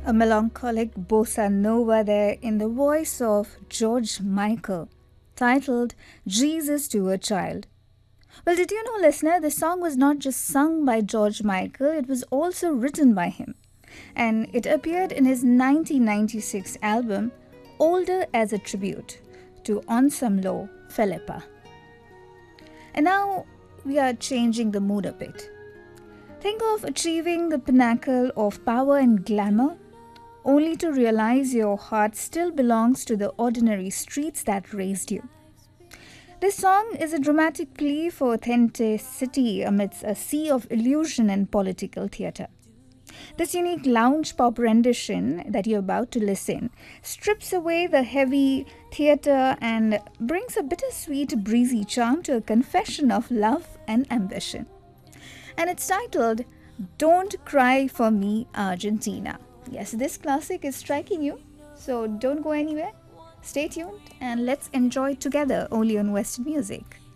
A melancholic bossa nova there in the voice of George Michael, titled Jesus to a Child. Well, did you know, listener, the song was not just sung by George Michael, it was also written by him. And it appeared in his 1996 album, Older as a Tribute to Ensemble Philippa. And now we are changing the mood a bit. Think of achieving the pinnacle of power and glamour, only to realize your heart still belongs to the ordinary streets that raised you. This song is a dramatic plea for authenticity amidst a sea of illusion and political theatre. This unique lounge pop rendition that you're about to listen strips away the heavy theatre and brings a bittersweet, breezy charm to a confession of love and ambition. And it's titled Don't Cry for Me, Argentina. Yes, this classic is striking you, so don't go anywhere. Stay tuned and let's enjoy together only on Western Music.